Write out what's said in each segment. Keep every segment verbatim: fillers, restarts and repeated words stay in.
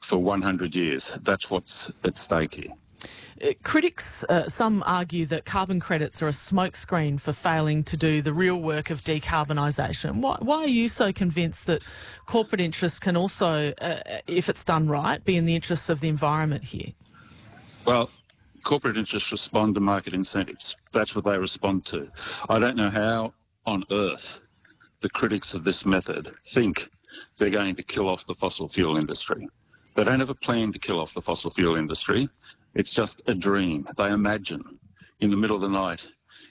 for one hundred years. That's what's at stake here. Uh, Critics, uh, some argue that carbon credits are a smokescreen for failing to do the real work of decarbonisation. Why, why are you so convinced that corporate interests can also, uh, if it's done right, be in the interests of the environment here? Well, corporate interests respond to market incentives. That's what they respond to. I don't know how on earth the critics of this method think they're going to kill off the fossil fuel industry. They don't have a plan to kill off the fossil fuel industry. It's just a dream. They imagine in the middle of the night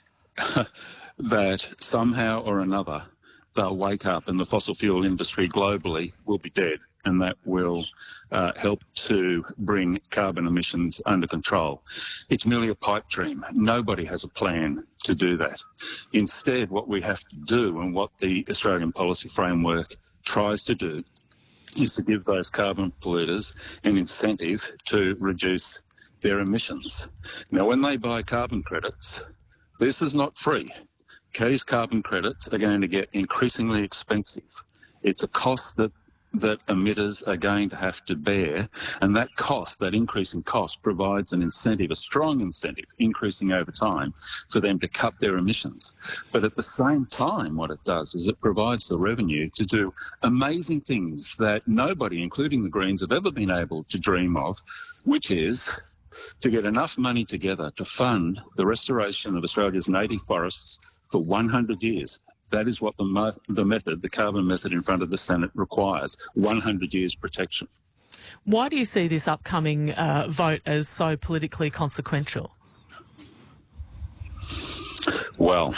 that somehow or another they'll wake up and the fossil fuel industry globally will be dead, and that will uh, help to bring carbon emissions under control. It's merely a pipe dream. Nobody has a plan to do that. Instead, what we have to do, and what the Australian policy framework tries to do, is to give those carbon polluters an incentive to reduce their emissions. Now, when they buy carbon credits, this is not free. These carbon credits are going to get increasingly expensive. It's a cost that that emitters are going to have to bear, and that cost, that increasing cost, provides an incentive, a strong incentive, increasing over time, for them to cut their emissions. But at the same time, what it does is it provides the revenue to do amazing things that nobody, including the Greens, have ever been able to dream of, which is to get enough money together to fund the restoration of Australia's native forests for one hundred years. That is what the, mo- the method, the carbon method in front of the Senate requires, one hundred years protection. Why do you see this upcoming uh, vote as so politically consequential? Well,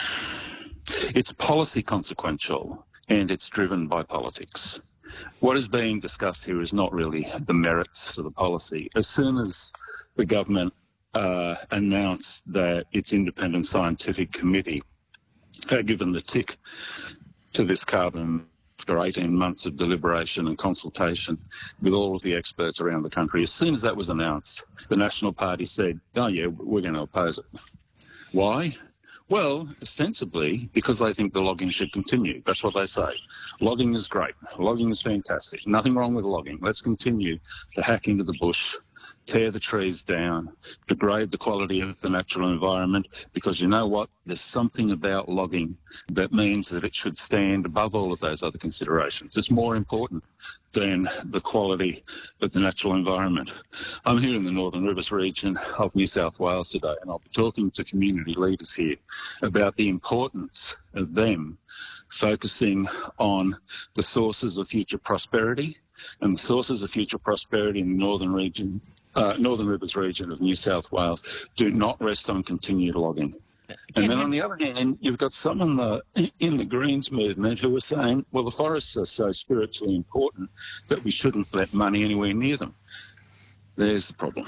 it's policy consequential, and it's driven by politics. What is being discussed here is not really the merits of the policy. As soon as the government uh, announced that its independent scientific committee had given the tick to this carbon after eighteen months of deliberation and consultation with all of the experts around the country, as soon as that was announced, the National Party said, oh yeah, we're going to oppose it. Why? Well, ostensibly because they think the logging should continue. That's what they say. Logging is great. Logging is fantastic. Nothing wrong with logging. Let's continue to hack into the bush, tear the trees down, degrade the quality of the natural environment, because you know what? There's something about logging that means that it should stand above all of those other considerations. It's more important than the quality of the natural environment. I'm here in the Northern Rivers region of New South Wales today, and I'll be talking to community leaders here about the importance of them focusing on the sources of future prosperity, and the sources of future prosperity in the northern region, uh, Northern Rivers region of New South Wales do not rest on continued logging. Can and then we... on the other hand, you've got some in the, in the Greens movement who are saying, well, the forests are so spiritually important that we shouldn't let money anywhere near them. There's the problem.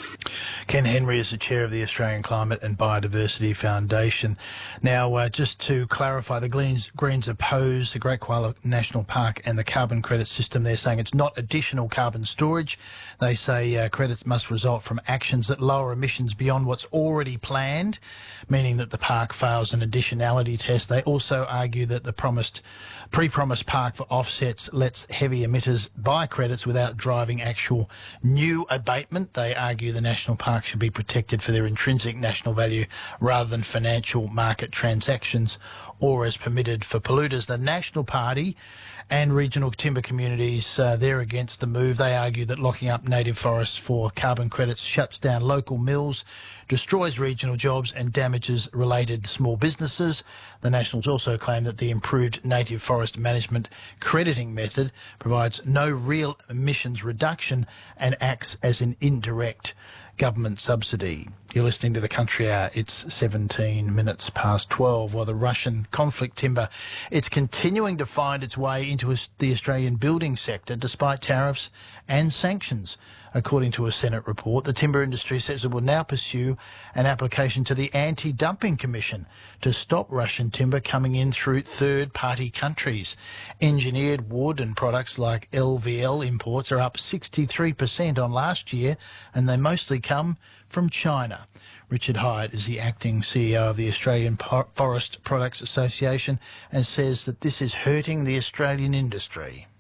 Ken Henry is the chair of the Australian Climate and Biodiversity Foundation. Now, uh, just to clarify, the Greens, Greens oppose the Great Koala National Park and the carbon credit system. They're saying it's not additional carbon storage. They say uh, credits must result from actions that lower emissions beyond what's already planned, meaning that the park fails an additionality test. They also argue that the promised, pre-promised park for offsets lets heavy emitters buy credits without driving actual new abatement. They argue the national park should be protected for their intrinsic national value rather than financial market transactions or as permitted for polluters. The National Party and regional timber communities, uh, they're against the move. They argue that locking up native forests for carbon credits shuts down local mills, destroys regional jobs and damages related small businesses. The Nationals also claim that the improved native forest management crediting method provides no real emissions reduction and acts as an indirect government subsidy. You're listening to The Country Hour. It's seventeen minutes past twelve. While the Russian conflict timber, it's continuing to find its way into the Australian building sector despite tariffs and sanctions. According to a Senate report, the timber industry says it will now pursue an application to the Anti-Dumping Commission to stop Russian timber coming in through third-party countries. Engineered wood and products like L V L imports are up sixty-three percent on last year, and they mostly come from China. Richard Hyatt is the acting C E O of the Australian Forest Products Association and says that this is hurting the Australian industry.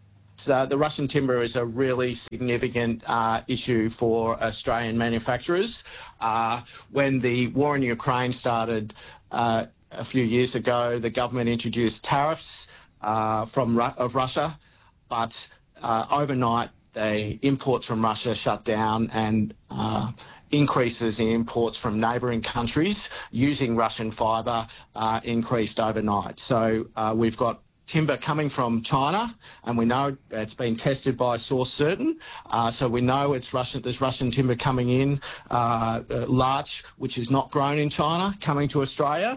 Uh, the Russian timber is a really significant uh, issue for Australian manufacturers. Uh, when the war in Ukraine started uh, a few years ago, the government introduced tariffs uh, from Ru- of Russia, but uh, overnight the imports from Russia shut down, and uh, increases in imports from neighbouring countries using Russian fibre uh, increased overnight. So uh, we've got timber coming from China, and we know it's been tested by Source Certain. Uh, so we know it's Russian. There's Russian timber coming in, uh, uh, larch, which is not grown in China, coming to Australia.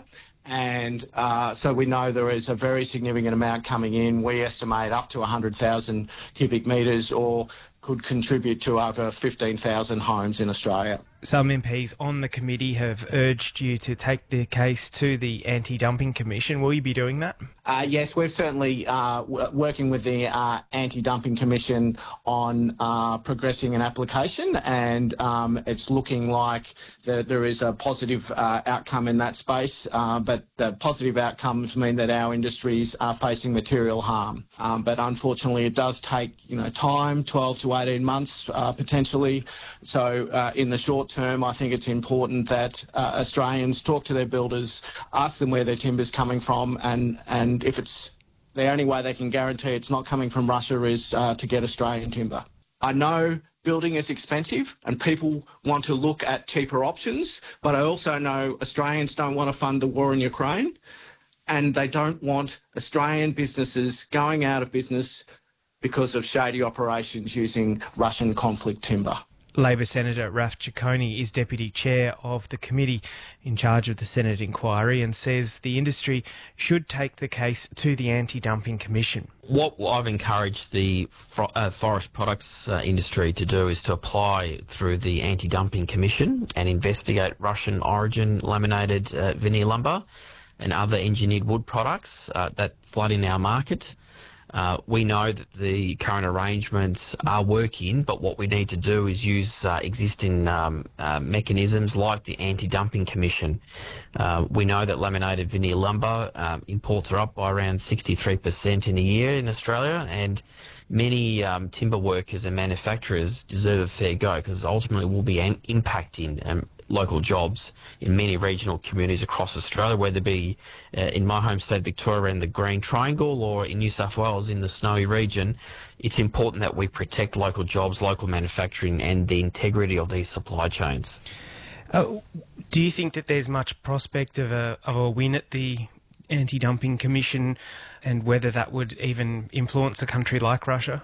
And uh, so we know there is a very significant amount coming in. We estimate up to one hundred thousand cubic metres, or could contribute to over fifteen thousand homes in Australia. Some M Ps on the committee have urged you to take the case to the Anti-Dumping Commission. Will you be doing that? Uh, yes, we're certainly uh, w- working with the uh, Anti-Dumping Commission on uh, progressing an application, and um, it's looking like the, there is a positive uh, outcome in that space, uh, but the positive outcomes mean that our industries are facing material harm. Um, but unfortunately, it does take you know time, twelve to eighteen months uh, potentially. So uh, in the short term, I think it's important that uh, Australians talk to their builders, ask them where their timber's coming from, and, and if it's the only way they can guarantee it's not coming from Russia is uh, to get Australian timber. I know building is expensive and people want to look at cheaper options, but I also know Australians don't want to fund the war in Ukraine, and they don't want Australian businesses going out of business because of shady operations using Russian conflict timber. Labor Senator Raf Ciccone is Deputy Chair of the committee in charge of the Senate inquiry and says the industry should take the case to the Anti-Dumping Commission. What I've encouraged the fro- uh, forest products uh, industry to do is to apply through the Anti-Dumping Commission and investigate Russian origin laminated uh, veneer lumber and other engineered wood products uh, that flood in our market. Uh, we know that the current arrangements are working, but what we need to do is use uh, existing um, uh, mechanisms like the Anti-Dumping Commission. Uh, we know that laminated veneer lumber um, imports are up by around sixty-three percent in a year in Australia, and many um, timber workers and manufacturers deserve a fair go, because ultimately we'll be an- impacting um, local jobs in many regional communities across Australia, whether it be uh, in my home state Victoria in the Green Triangle or in New South Wales in the Snowy region. It's important that we protect local jobs, local manufacturing and the integrity of these supply chains. Uh, do you think that there's much prospect of a, of a win at the Anti-Dumping Commission, and whether that would even influence a country like Russia?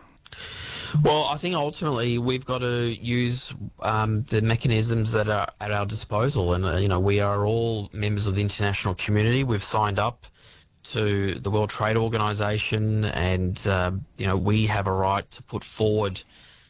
Well, I think ultimately we've got to use um, the mechanisms that are at our disposal, and uh, you know we are all members of the international community. We've signed up to the World Trade Organization, and uh, you know we have a right to put forward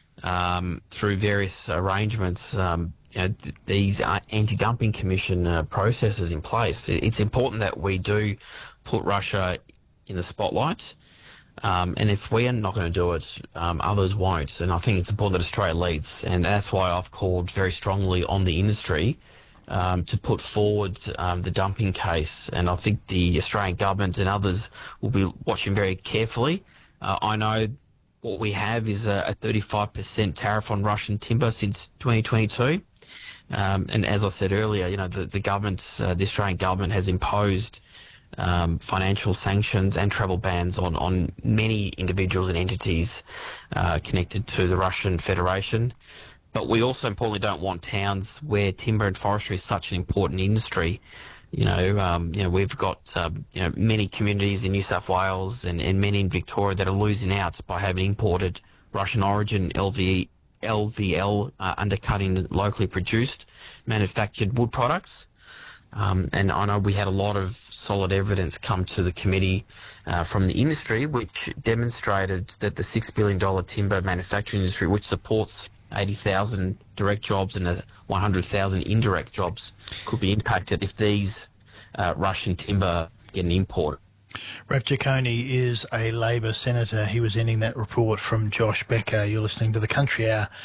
um, through various arrangements um, you know, th- these uh, anti-dumping commission uh, processes in place. It's important that we do put Russia in the spotlight. Um, and if we are not going to do it, um, others won't. And I think it's important that Australia leads. And that's why I've called very strongly on the industry um, to put forward um, the dumping case. And I think the Australian government and others will be watching very carefully. Uh, I know what we have is a, a thirty-five percent tariff on Russian timber since twenty twenty-two. Um, and as I said earlier, you know, the, the government, uh, the Australian government has imposed Um, financial sanctions and travel bans on, on many individuals and entities uh, connected to the Russian Federation. But we also importantly don't want towns where timber and forestry is such an important industry. You know, um, you know, we've got um, you know many communities in New South Wales and, and many in Victoria that are losing out by having imported Russian origin L V L uh, undercutting locally produced manufactured wood products. Um, and I know we had a lot of solid evidence come to the committee uh, from the industry, which demonstrated that the six billion dollars timber manufacturing industry, which supports eighty thousand direct jobs and one hundred thousand indirect jobs, could be impacted if these uh, Russian timber get imported. Raf Ciccone is a Labor senator. He was ending that report from Josh Becker. You're listening to The Country Hour.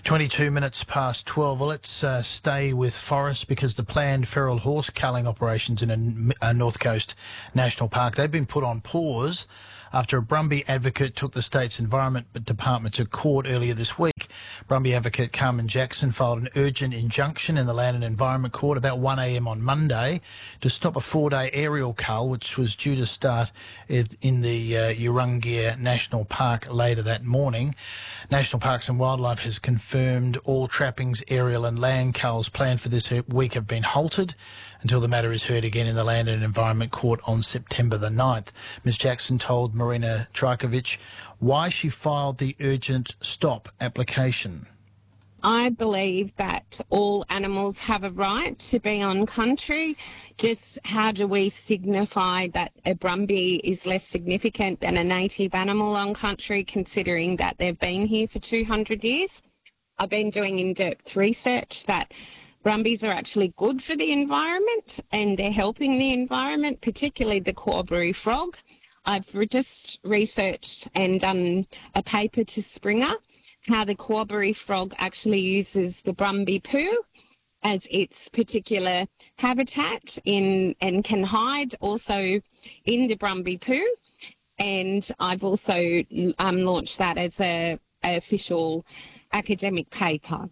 twenty-two minutes past twelve. Well, let's uh, stay with forests because the planned feral horse culling operations in a, a North Coast National Park, they've been put on pause after a Brumby advocate took the state's Environment Department to court earlier this week. Brumby advocate Carmen Jackson filed an urgent injunction in the Land and Environment Court about one a m on Monday to stop a four-day aerial cull, which was due to start in the uh, Urungia National Park later that morning. National Parks and Wildlife has confirmed all trappings, aerial and land culls planned for this week have been halted until the matter is heard again in the Land and Environment Court on September the ninth. Miz Jackson told Marina Trajkovic why she filed the urgent stop application. I believe that all animals have a right to be on country. Just how do we signify that a Brumby is less significant than a native animal on country, considering that they've been here for two hundred years? I've been doing in-depth research that Brumbies are actually good for the environment and they're helping the environment, particularly the Corbury frog. I've just researched and done a paper to Springer how the Corbury frog actually uses the Brumby poo as its particular habitat in and can hide also in the Brumby poo. And I've also um, launched that as a, a official academic paper.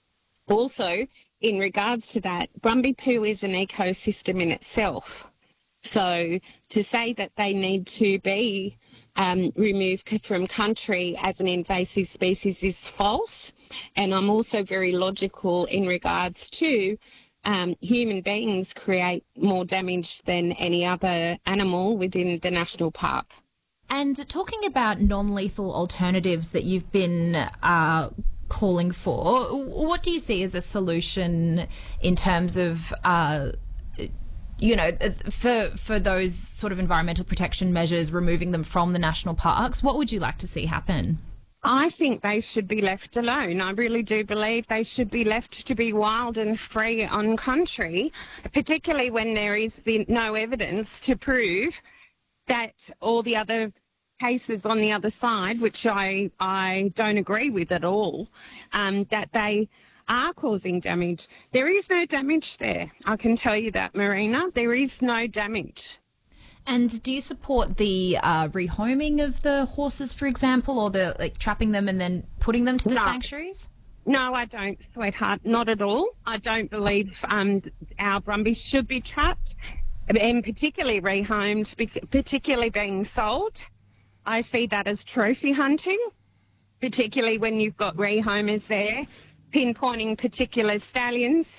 Also, in regards to that, Brumby poo is an ecosystem in itself. So to say that they need to be um, removed from country as an invasive species is false. And I'm also very logical in regards to um, human beings create more damage than any other animal within the national park. And talking about non-lethal alternatives that you've been uh, calling for, what do you see as a solution in terms of uh, you know, for for those sort of environmental protection measures, removing them from the national parks? What would you like to see happen? I think they should be left alone. I really do believe they should be left to be wild and free on country, particularly when there is the, no evidence to prove that all the other cases on the other side, which I, I don't agree with at all, um, that they are causing damage. There is no damage there. I can tell you that, Marina. There is no damage. And do you support the uh, rehoming of the horses, for example, or the like trapping them and then putting them to the no. sanctuaries? No, I don't, sweetheart. Not at all. I don't believe um, our Brumbies should be trapped and particularly rehomed, particularly being sold. I see that as trophy hunting, particularly when you've got rehomers there pinpointing particular stallions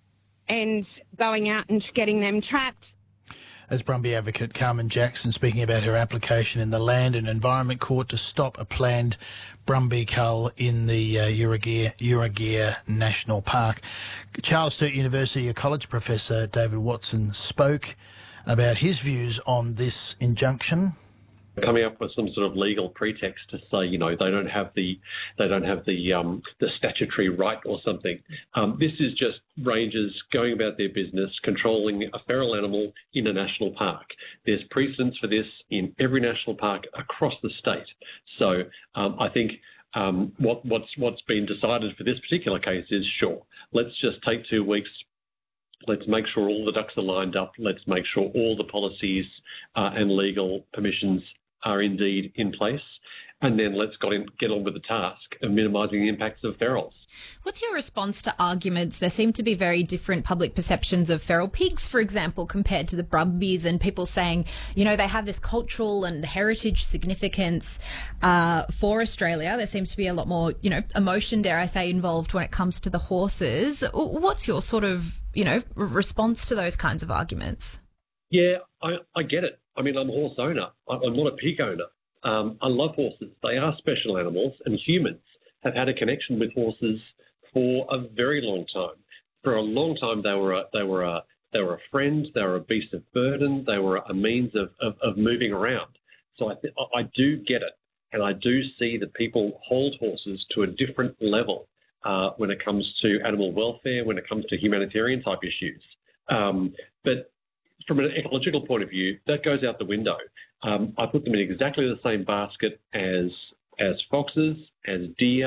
and going out and getting them trapped. As Brumby advocate Carmen Jackson speaking about her application in the Land and Environment Court to stop a planned Brumby cull in the uh, Urungia, Urungia National Park. Charles Sturt University College professor David Watson spoke about his views on this injunction. Coming up with some sort of legal pretext to say, you know, they don't have the they don't have the um, the statutory right or something. Um, this is just rangers going about their business, controlling a feral animal in a national park. There's precedence for this in every national park across the state. So um, I think um, what what's what's been decided for this particular case is sure. Let's just take two weeks. Let's make sure all the ducks are lined up. Let's make sure all the policies uh, and legal permissions are indeed in place, and then let's get, in, get on with the task of minimising the impacts of ferals. What's your response to arguments? There seem to be very different public perceptions of feral pigs, for example, compared to the Brumbies, and people saying, you know, they have this cultural and heritage significance uh, for Australia. There seems to be a lot more, you know, emotion, dare I say, involved when it comes to the horses. What's your sort of, you know, response to those kinds of arguments? Yeah, I, I get it. I mean, I'm a horse owner. I'm not a pig owner. Um, I love horses. They are special animals, and humans have had a connection with horses for a very long time. For a long time, they were a, they were a, they were a friend. They were a beast of burden. They were a means of, of, of moving around. So I, th- I do get it, and I do see that people hold horses to a different level uh, when it comes to animal welfare, when it comes to humanitarian type issues. Um, but from an ecological point of view, that goes out the window. Um, I put them in exactly the same basket as as foxes, as deer,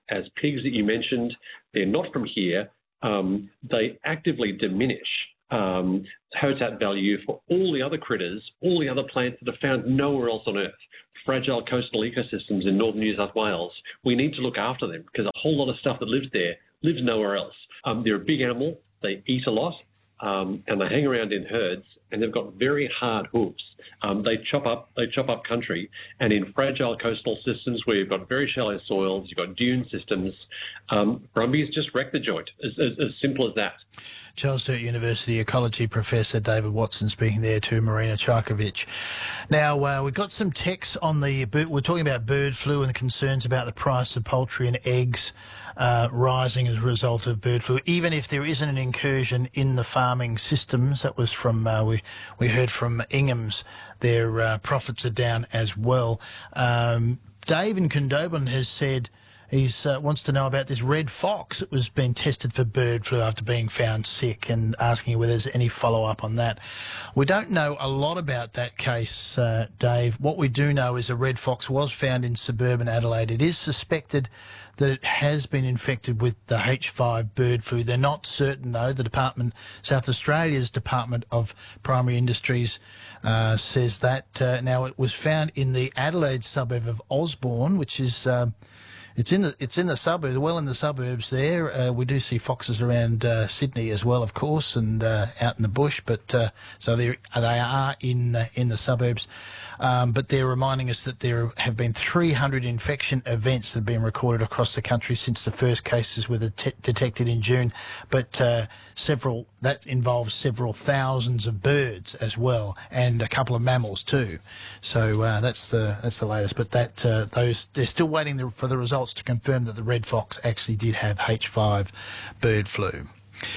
as pigs that you mentioned, they're not from here. Um, they actively diminish um, habitat value for all the other critters, all the other plants that are found nowhere else on Earth. Fragile coastal ecosystems in northern New South Wales. We need to look after them because a whole lot of stuff that lives there lives nowhere else. Um, they're a big animal. They eat a lot, um, and they hang around in herds, and they've got very hard hooves. Um, they chop up, they chop up country, and in fragile coastal systems where you've got very shallow soils, you've got dune systems, um, brumbies just wreck the joint. As, as, as simple as that. Charles Sturt University ecology professor David Watson speaking there to Marina Charkovic. Now, uh, we've got some texts on the, we're talking about bird flu and the concerns about the price of poultry and eggs uh, rising as a result of bird flu, even if there isn't an incursion in the farming systems. That was from, uh, we, we heard from Ingham's, their uh, profits are down as well. Um, Dave in Condobolin has said, He uh, wants to know about this red fox that was being tested for bird flu after being found sick, and asking whether there's any follow-up on that. We don't know a lot about that case, uh, Dave. What we do know is a red fox was found in suburban Adelaide. It is suspected that it has been infected with the H five bird flu. They're not certain, though. The Department, South Australia's Department of Primary Industries uh, says that. Uh, now, it was found in the Adelaide suburb of Osborne, which is... Uh, It's in the it's in the suburbs, well in the suburbs there. Uh, we do see foxes around uh, Sydney as well, of course, and uh, out in the bush. But uh, so they they are in uh, in the suburbs. Um, but they're reminding us that there have been three hundred infection events that have been recorded across the country since the first cases were det- detected in June. But uh, several that involves several thousands of birds as well, and a couple of mammals too. So uh, that's the that's the latest. But that uh, those they're still waiting the, for the results to confirm that the red fox actually did have H five bird flu.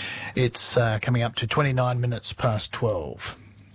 It's uh, coming up to twenty-nine minutes past twelve.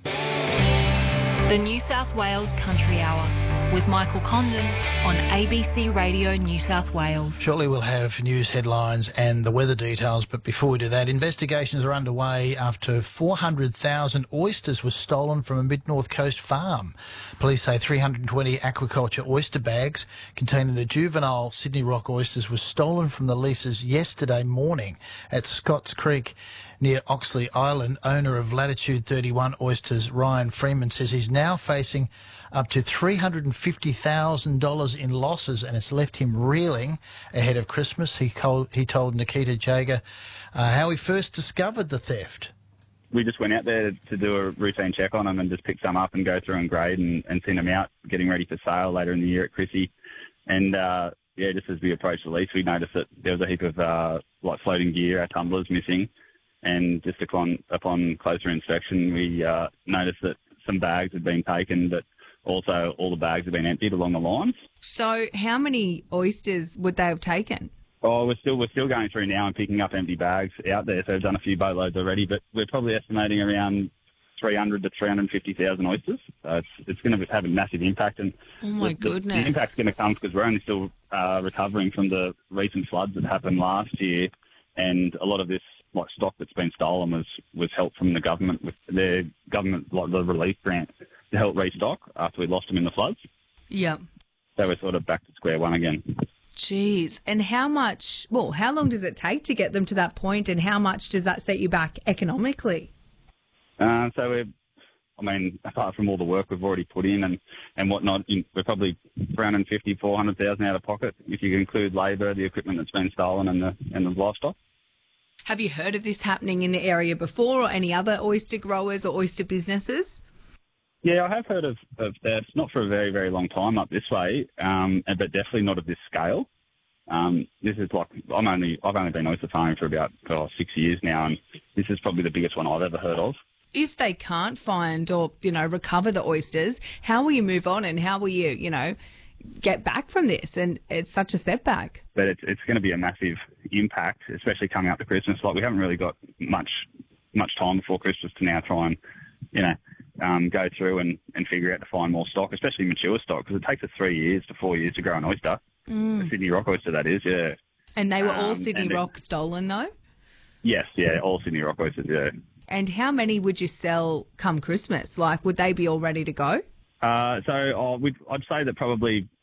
The New South Wales Country Hour with Michael Condon on A B C Radio New South Wales. Shortly we'll have news headlines and the weather details, but before we do that, investigations are underway after four hundred thousand oysters were stolen from a mid-north coast farm. Police say three hundred twenty aquaculture oyster bags containing the juvenile Sydney Rock oysters were stolen from the leases yesterday morning at Scotts Creek near Oxley Island. Owner of Latitude thirty-one Oysters, Ryan Freeman, says he's now facing up to three hundred fifty thousand dollars in losses, and it's left him reeling ahead of Christmas. He told, he told Nikita Jager uh, how he first discovered the theft. We just went out there to do a routine check on them and just pick some up and go through and grade and, and send them out, getting ready for sale later in the year at Chrissy. And, uh, yeah, just as we approached the lease, we noticed that there was a heap of, uh, like, floating gear, our tumblers missing. And just upon, upon closer inspection, we uh, noticed that some bags had been taken, but also all the bags had been emptied along the lines. So how many oysters would they have taken? Oh, we're still we're still going through now and picking up empty bags out there. So we've done a few boatloads already, but we're probably estimating around three hundred to three hundred fifty thousand oysters. So it's it's going to have a massive impact. And oh my the, goodness, the impact's going to come because we're only still uh, recovering from the recent floods that happened last year, and a lot of this like stock that's been stolen was was help from the government with their government like the relief grant to help restock after we lost them in the floods. Yep. So we're sort of back to square one again. Jeez. And how much, well, how long does it take to get them to that point, and how much does that set you back economically? Uh, so we're, I mean, apart from all the work we've already put in and, and whatnot, we're probably three hundred fifty, four hundred thousand out of pocket if you include labour, the equipment that's been stolen and the, and the livestock. Have you heard of this happening in the area before, or any other oyster growers or oyster businesses? Yeah, I have heard of, of thefts, not for a very, very long time up this way, um, but definitely not of this scale. Um, this is like, I'm only, I've only been oyster farming for about oh, six years now, and this is probably the biggest one I've ever heard of. If they can't find or, you know, recover the oysters, how will you move on, and how will you, you know, get back from this? And it's such a setback. But it's, it's going to be a massive impact, especially coming up to Christmas. Like, we haven't really got much much time before Christmas to now try and, you know, um, go through and, and figure out to find more stock, especially mature stock, because it takes us three years to four years to grow an oyster. Mm. A Sydney Rock oyster, that is, yeah. And they were all um, Sydney Rock it, stolen, though? Yes, yeah, all Sydney Rock oysters, yeah. And how many would you sell come Christmas? Like, would they be all ready to go? Uh, so oh, we'd, I'd say that probably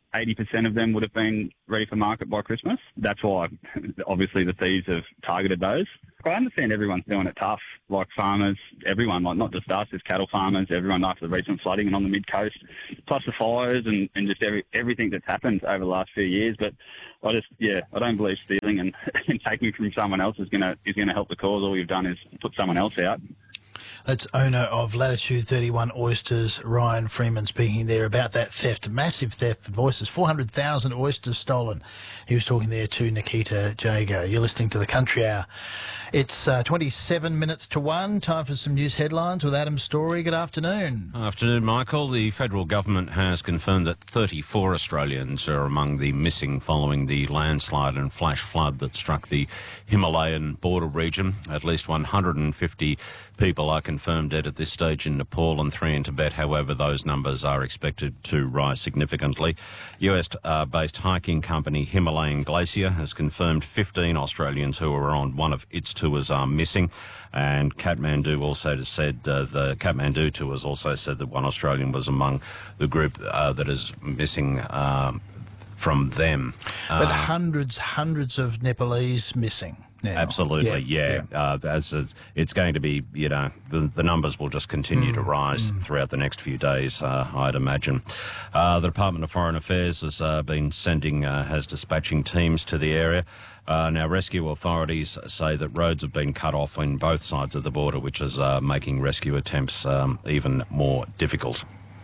eighty percent of them would have been ready for market by Christmas. That's why, obviously, the thieves have targeted those. I understand everyone's doing it tough, like farmers, everyone, like not just us, there's cattle farmers, everyone after the recent flooding and on the mid-coast, plus the fires and, and just every, everything that's happened over the last few years. But I just, yeah, I don't believe stealing and, and taking from someone else is going to is gonna help the cause. All you've done is put someone else out. That's owner of Latitude thirty-one Oysters, Ryan Freeman, speaking there about that theft, massive theft of oysters, four hundred thousand oysters stolen. He was talking there to Nikita Jago. You're listening to the Country Hour. It's uh, twenty-seven minutes to one. Time for some news headlines with Adam Story. Good afternoon. Afternoon, Michael. The federal government has confirmed that thirty-four Australians are among the missing following the landslide and flash flood that struck the Himalayan border region. At least one hundred fifty people are confirmed dead at this stage in Nepal and three in Tibet. However, those numbers are expected to rise significantly. U S-based hiking company Himalayan Glacier has confirmed fifteen Australians who were on one of its tours are missing. And Kathmandu also said, uh, the Kathmandu tours also said that one Australian was among the group uh, that is missing uh, from them. But Uh, hundreds, hundreds of Nepalese missing now. Absolutely, yeah. yeah. Uh, as, as it's going to be, you know, the, the numbers will just continue mm, to rise mm. throughout the next few days, uh, I'd imagine. Uh, the Department of Foreign Affairs has uh, been sending, uh, has dispatching teams to the area. Uh, now, rescue authorities say that roads have been cut off on both sides of the border, which is uh, making rescue attempts um, even more difficult.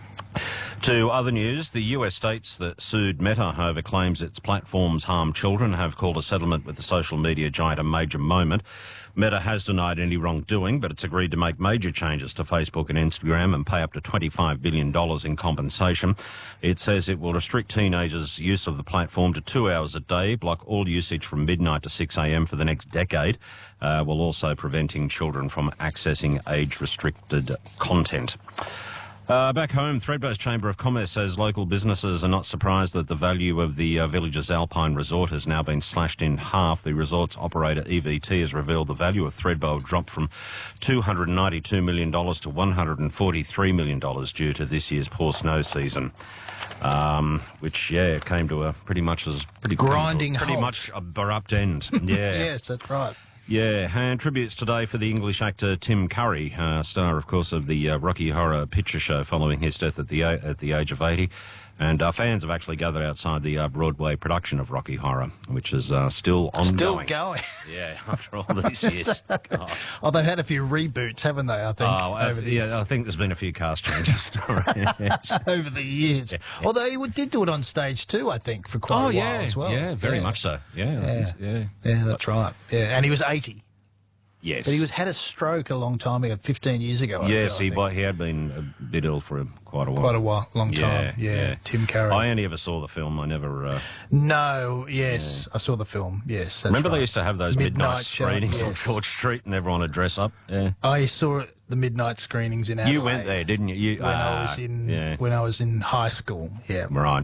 To other news, the U S states that sued Meta over claims its platforms harm children have called a settlement with the social media giant a major moment. Meta has denied any wrongdoing, but it's agreed to make major changes to Facebook and Instagram and pay up to twenty-five billion dollars in compensation. It says it will restrict teenagers' use of the platform to two hours a day, block all usage from midnight to six a.m. for the next decade, uh, while also preventing children from accessing age-restricted content. Uh, back home, Thredbo's Chamber of Commerce says local businesses are not surprised that the value of the uh, village's Alpine Resort has now been slashed in half. The resort's operator E V T has revealed the value of Thredbo dropped from two hundred ninety-two million dollars to one hundred forty-three million dollars due to this year's poor snow season. Um, which, yeah, came to a pretty much as pretty grinding, pretty halt. much abrupt end. Yeah, yes, that's right. Yeah, and tributes today for the English actor Tim Curry, uh, star, of course, of the uh, Rocky Horror Picture Show following his death at the at the age of eighty. And uh, fans have actually gathered outside the uh, Broadway production of Rocky Horror, which is uh, still ongoing. Still going. Yeah, after all these years. Oh, they've had a few reboots, haven't they, I think? Oh, over the yeah, years. I think there's been a few cast changes. over the years. Yeah. Although he did do it on stage too, I think, for quite oh, a while yeah, as well. Yeah, very yeah. much so. Yeah, yeah. yeah. Yeah, that's right. Yeah, and he was eighty. Yes. But he was had a stroke a long time ago, fifteen years ago. I yes, feel, he, he had been a bit ill for a, quite a while. Quite a while, long time. Yeah, yeah, yeah. Tim Curry. I only ever saw the film. I never... Uh, no, yes, yeah. I saw the film, yes. Remember right. they used to have those midnight, midnight screenings show, on yes. George Street and everyone would dress up? Yeah. I saw the midnight screenings in Adelaide. You went there, didn't you? you when, uh, I was in, yeah. when I was in high school, yeah. Right.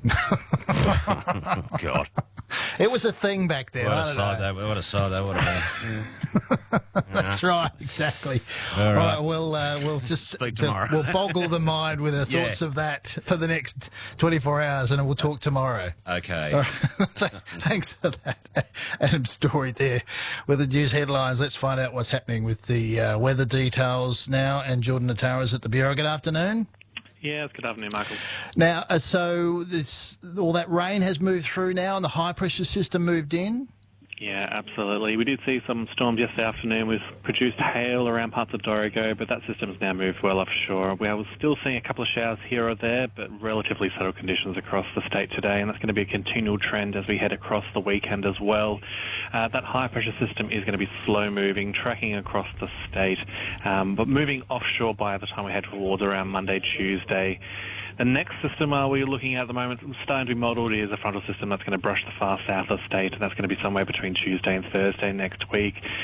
God. It was a thing back then. What I a don't sight know. that, what a sight that would have been. That's right, exactly. All right, All right we'll uh, we'll just speak tomorrow. The, we'll boggle the mind with the thoughts yeah. of that for the next twenty-four hours, and we'll talk tomorrow. Okay. Right. Thanks for that, Adam Story there with the news headlines. Let's find out what's happening with the uh, weather details now. And Jordan Natara's at the Bureau. Good afternoon. Yes, good afternoon, Michael. Now, uh, so this all that rain has moved through now, and the high pressure system moved in. Yeah, absolutely. We did see some storms yesterday afternoon. We've produced hail around parts of Dorrigo, but that system has now moved well offshore. We are still seeing a couple of showers here or there, but relatively settled conditions across the state today, and that's going to be a continual trend as we head across the weekend as well. Uh, that high-pressure system is going to be slow-moving, tracking across the state, um, but moving offshore by the time we head towards around Monday, Tuesday. The next system uh, we're looking at at the moment, starting to be modelled, is a frontal system that's going to brush the far south of the state, and that's going to be somewhere between Tuesday and Thursday next week.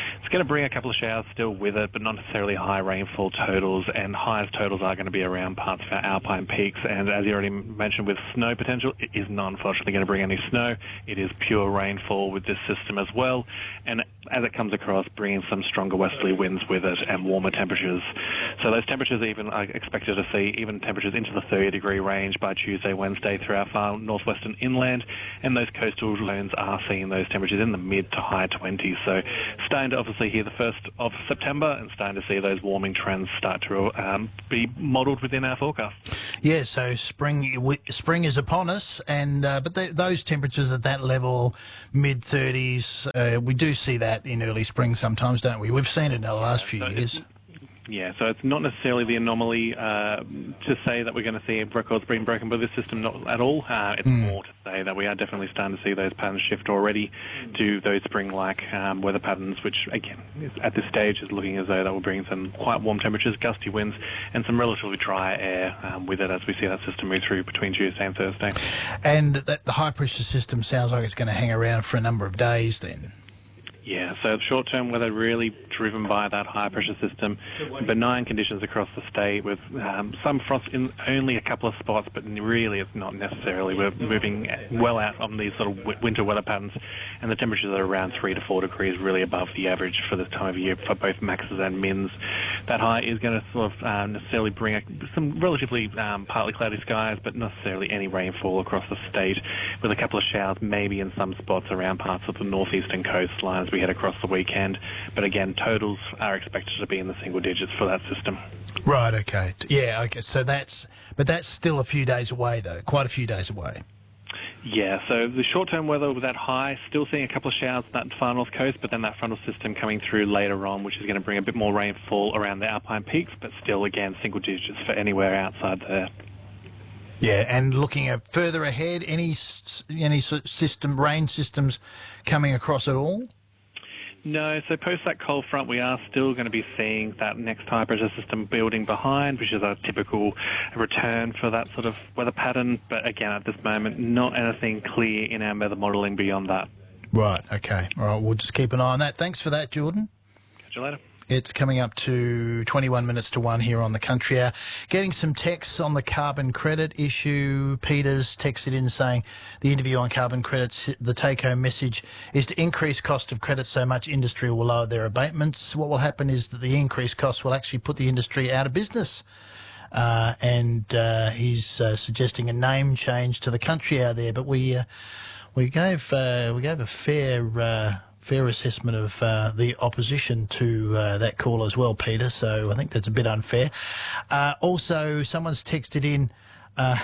it's going to bring a couple of showers still with it, but not necessarily high rainfall totals, and highest totals are going to be around parts of our alpine peaks. And as you already mentioned, with snow potential, it is not unfortunately going to bring any snow. It is pure rainfall with this system as well, and as it comes across, bringing some stronger westerly winds with it and warmer temperatures. So those temperatures even are expected to see even temperatures into the thirty degree range by Tuesday, Wednesday through our far northwestern inland, and those coastal zones are seeing those temperatures in the mid to high twenties. So starting to obviously hear the first of September and starting to see those warming trends start to um, be modelled within our forecast. Yeah, so spring we, spring is upon us, and uh, but the, those temperatures at that level, mid thirties, uh, we do see that in early spring sometimes, don't we? We've seen it in the last few so years. Yeah, so it's not necessarily the anomaly uh, to say that we're going to see records being broken by this system, not at all. Uh, it's mm. more to say that we are definitely starting to see those patterns shift already to those spring-like um, weather patterns, which, again, is, at this stage is looking as though that will bring some quite warm temperatures, gusty winds, and some relatively dry air um, with it as we see that system move through between Tuesday and Thursday. And that the high-pressure system sounds like it's going to hang around for a number of days then. Yeah, so short-term weather really driven by that high-pressure system. Benign conditions across the state with um, some frost in only a couple of spots, but really it's not necessarily. We're moving well out on these sort of winter weather patterns, and the temperatures are around three to four degrees, really above the average for this time of year for both maxes and mins. That high is going to sort of uh, necessarily bring a, some relatively um, partly cloudy skies, but not necessarily any rainfall across the state, with a couple of showers maybe in some spots around parts of the northeastern coastlines we head across the weekend. But again, totals are expected to be in the single digits for that system. Right, okay. Yeah, okay. So that's, but that's still a few days away though, quite a few days away. Yeah, so the short-term weather with that high, still seeing a couple of showers on that far north coast, but then that frontal system coming through later on, which is going to bring a bit more rainfall around the alpine peaks, but still, again, single digits for anywhere outside there. Yeah, and looking at further ahead, any any system, rain systems coming across at all? No, so post that cold front, we are still going to be seeing that next high pressure system building behind, which is a typical return for that sort of weather pattern. But again, at this moment, not anything clear in our weather modelling beyond that. Right, okay. All right, we'll just keep an eye on that. Thanks for that, Jordan. Catch you later. It's coming up to twenty-one minutes to one here on the Country Hour. Getting some texts on the carbon credit issue. Peter's texted in saying the interview on carbon credits, the take-home message is to increase cost of credits so much industry will lower their abatements. What will happen is that the increased costs will actually put the industry out of business. Uh, and uh, he's uh, suggesting a name change to the Country Hour there. But we uh, we gave uh, we gave a fair. Uh, fair assessment of uh, the opposition to uh, that call as well, Peter, so I think that's a bit unfair. Uh, also, someone's texted in uh,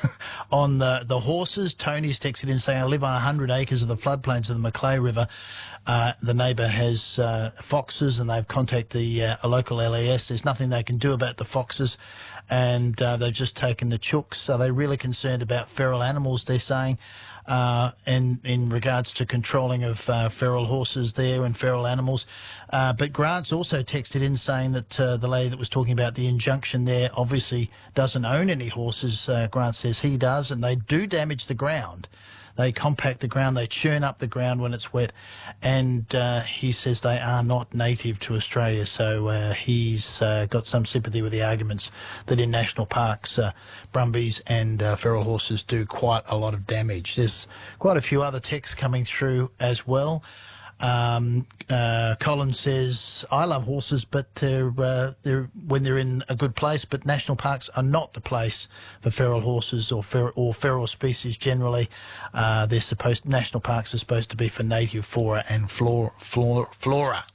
on the, the horses. Tony's texted in saying, I live on one hundred acres of the floodplains of the Macleay River. Uh, the neighbour has uh, foxes and they've contacted the uh, a local L A S. There's nothing they can do about the foxes, and uh, they've just taken the chooks. Are they really concerned about feral animals, they're saying? Uh, and in regards to controlling of uh, feral horses there and feral animals. Uh, but Grant's also texted in saying that uh, the lady that was talking about the injunction there obviously doesn't own any horses. Uh, Grant says he does, and they do damage the ground. They compact the ground, they churn up the ground when it's wet, and uh, he says they are not native to Australia, so uh, he's uh, got some sympathy with the arguments that in national parks, uh, brumbies and uh, feral horses do quite a lot of damage. There's quite a few other texts coming through as well. Um, uh, Colin says, I love horses, but they're, uh, they're when they're in a good place, but national parks are not the place for feral horses or, fer or feral species generally. Uh, they're supposed, national parks are supposed to be for native flora and flora. flora, flora.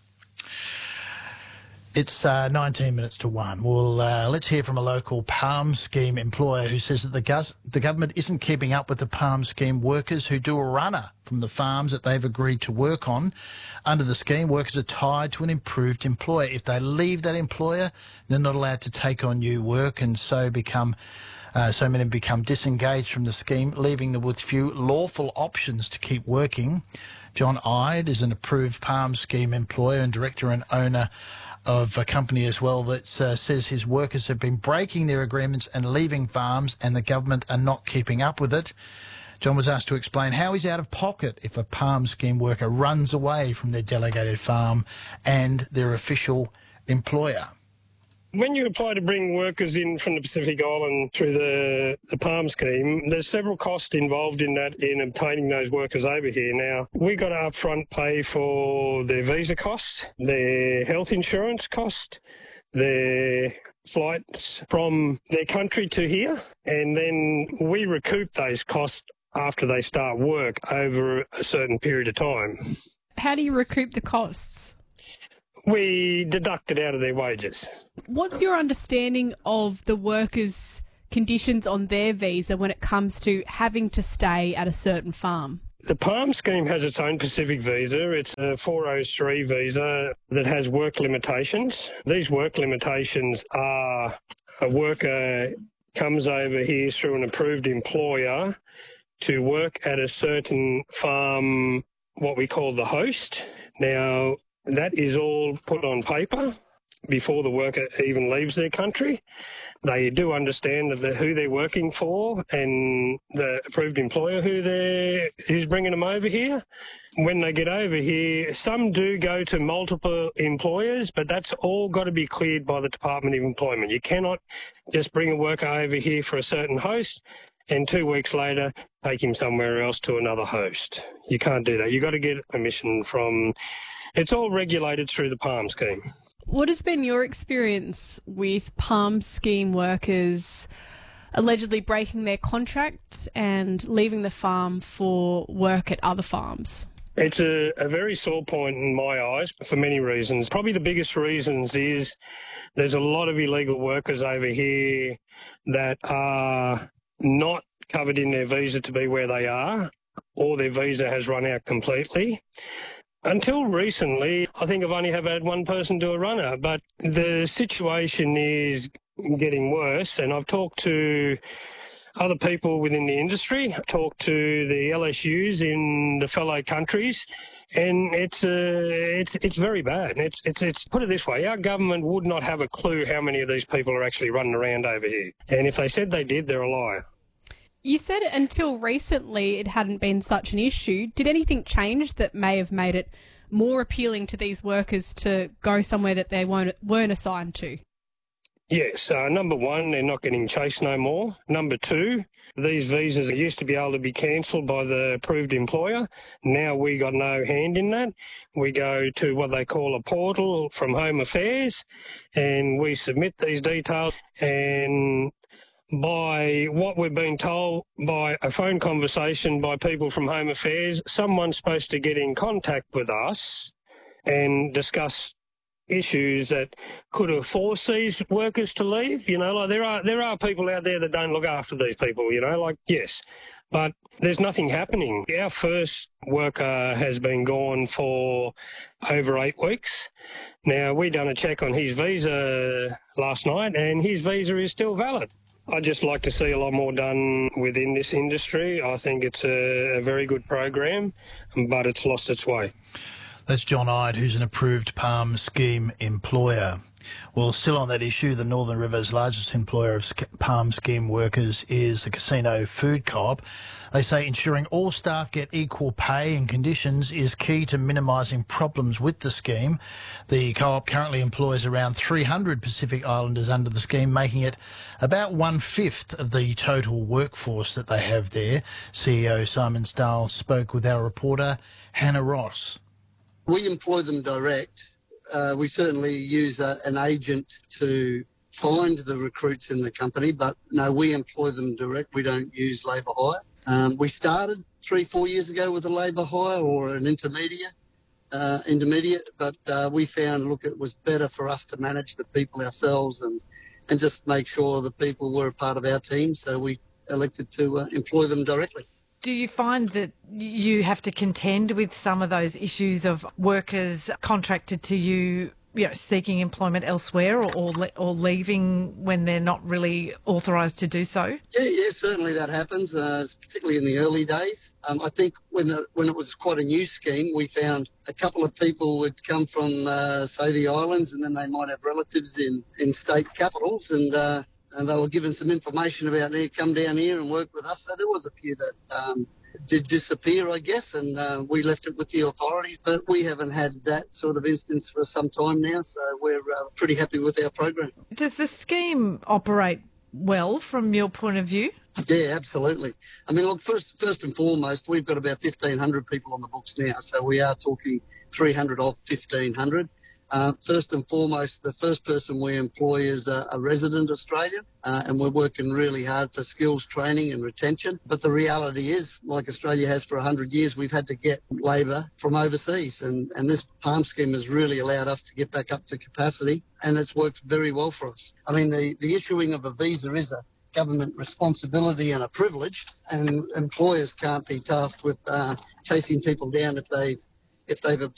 It's uh, nineteen minutes to one. Well, uh, let's hear from a local PALM scheme employer who says that the, gus the government isn't keeping up with the PALM scheme workers who do a runner from the farms that they've agreed to work on. Under the scheme, workers are tied to an improved employer. If they leave that employer, they're not allowed to take on new work, and so become uh, so many become disengaged from the scheme, leaving them with few lawful options to keep working. John Ide is an approved PALM scheme employer and director and owner of a company as well that uh, says his workers have been breaking their agreements and leaving farms, and the government are not keeping up with it. John was asked to explain how he's out of pocket if a PALM scheme worker runs away from their delegated farm and their official employer. When you apply to bring workers in from the Pacific Island through the, the PALM scheme, there's several costs involved in that in obtaining those workers over here. Now, we got to upfront pay for their visa costs, their health insurance cost, their flights from their country to here, and then we recoup those costs after they start work over a certain period of time. How do you recoup the costs? We deduct it out of their wages. What's your understanding of the workers' conditions on their visa when it comes to having to stay at a certain farm? The PALM scheme has its own Pacific visa. It's a four oh three visa that has work limitations. These work limitations are a worker comes over here through an approved employer to work at a certain farm, what we call the host. Now, that is all put on paper before the worker even leaves their country. They do understand that the, who they're working for and the approved employer who they're, who's bringing them over here. When they get over here, some do go to multiple employers, but that's all got to be cleared by the Department of Employment. You cannot just bring a worker over here for a certain host and two weeks later take him somewhere else to another host. You can't do that. You've got to get permission from... It's all regulated through the PALM scheme. What has been your experience with PALM scheme workers allegedly breaking their contract and leaving the farm for work at other farms? It's a, a very sore point in my eyes for many reasons. Probably the biggest reasons is there's a lot of illegal workers over here that are not covered in their visa to be where they are, or their visa has run out completely. Until recently, I think I've only have had one person do a runner, but the situation is getting worse, and I've talked to other people within the industry, I've talked to the L S Us in the fellow countries, and it's uh, it's it's very bad. It's it's it's put it this way: our government would not have a clue how many of these people are actually running around over here, and if they said they did, they're a liar. You said until recently it hadn't been such an issue. Did anything change that may have made it more appealing to these workers to go somewhere that they weren't, weren't assigned to? Yes. Uh, number one, they're not getting chased no more. Number two, these visas used to be able to be cancelled by the approved employer. Now we got no hand in that. We go to what they call a portal from Home Affairs and we submit these details, and by what we've been told by a phone conversation by people from Home Affairs, someone's supposed to get in contact with us and discuss issues that could have forced these workers to leave. You know, like there are there are people out there that don't look after these people, you know, like, yes, but there's nothing happening. Our first worker has been gone for over eight weeks. Now, we done a check on his visa last night and his visa is still valid. I'd just like to see a lot more done within this industry. I think it's a, a very good program, but it's lost its way. That's John Ide, who's an approved PALM scheme employer. Well, still on that issue, the Northern River's largest employer of PALM scheme workers is the Casino Food Co-op. They say ensuring all staff get equal pay and conditions is key to minimising problems with the scheme. The co-op currently employs around three hundred Pacific Islanders under the scheme, making it about one-fifth of the total workforce that they have there. C E O Simon Stahl spoke with our reporter, Hannah Ross. We employ them direct. Uh, we certainly use a, an agent to find the recruits in the company, but no, we employ them direct. We don't use labour hire. Um, we started three, four years ago with a labour hire or an intermediate, uh, intermediate, but uh, we found, look, it was better for us to manage the people ourselves and, and just make sure the people were a part of our team, so we elected to uh, employ them directly. Do you find that you have to contend with some of those issues of workers contracted to you, you know, seeking employment elsewhere or or, le- or leaving when they're not really authorised to do so? Yeah, yeah, certainly that happens, uh, particularly in the early days. Um, I think when the, when it was quite a new scheme, we found a couple of people would come from, uh, say, the islands, and then they might have relatives in, in state capitals, and uh, and they were given some information about they come down here and work with us. So there was a few that um, did disappear, I guess, and uh, we left it with the authorities. But we haven't had that sort of instance for some time now, so we're uh, pretty happy with our program. Does the scheme operate well from your point of view? Yeah, absolutely. I mean, look, first first and foremost, we've got about fifteen hundred people on the books now, so we are talking three hundred of fifteen hundred. Uh, first and foremost, the first person we employ is a, a resident Australian, uh, and we're working really hard for skills training and retention. But the reality is, like Australia has for one hundred years, we've had to get labour from overseas, and, and this PALM scheme has really allowed us to get back up to capacity, and it's worked very well for us. I mean, the, the issuing of a visa is a government responsibility and a privilege, and employers can't be tasked with uh, chasing people down if they if they've